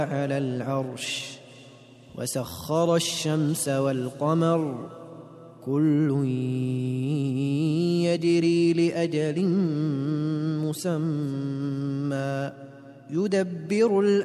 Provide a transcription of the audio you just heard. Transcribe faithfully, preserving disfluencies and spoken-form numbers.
على العرش وسخر الشمس والقمر كل يجري لأجل مسمى يدبر